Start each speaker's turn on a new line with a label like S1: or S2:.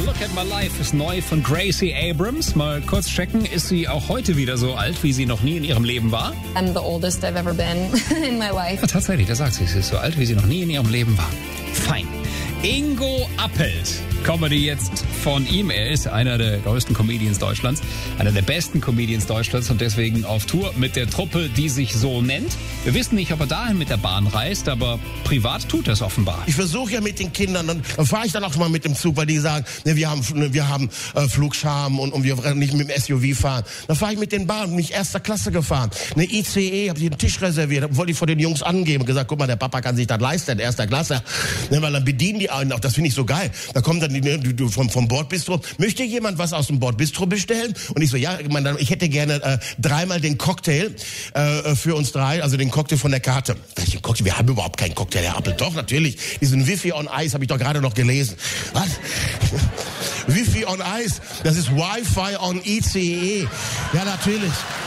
S1: Look at My Life ist neu von Gracie Abrams. Mal kurz checken, ist sie auch heute wieder so alt, wie sie noch nie in ihrem Leben war?
S2: I'm the oldest I've ever been in my life.
S1: Ja, tatsächlich, da sagt sie, sie ist so alt, wie sie noch nie in ihrem Leben war. Fein. Ingo Appelt, Comedy jetzt von ihm. Er ist einer der größten Comedians Deutschlands, einer der besten Comedians Deutschlands und deswegen auf Tour mit der Truppe, die sich so nennt. Wir wissen nicht, ob er dahin mit der Bahn reist, aber privat tut er es offenbar.
S3: Ich versuche ja mit den Kindern, dann fahre ich dann auch mal mit dem Zug, weil die sagen, ne, wir haben Flugscham und wir nicht mit dem SUV fahren. Dann fahre ich mit den Bahnen, mich erster Klasse gefahren. Eine ICE, habe ich einen Tisch reserviert, wollte ich vor den Jungs angeben, gesagt, guck mal, der Papa kann sich das leisten, in erster Klasse. Ne, weil dann bedienen die einen auch, das finde ich so geil. Da kommt dann die vom Bordbistro, möchte jemand was aus dem Bordbistro bestellen? Und ich so, ja, ich hätte gerne dreimal den Cocktail für uns drei, also den Cocktail von der Karte. Welchen Cocktail? Wir haben überhaupt keinen Cocktail, Herr Appel. Doch, natürlich. Diesen Wi-Fi on Ice habe ich doch gerade noch gelesen. Was? Wi-Fi on Ice? Das ist Wi-Fi on ICE. Ja, natürlich.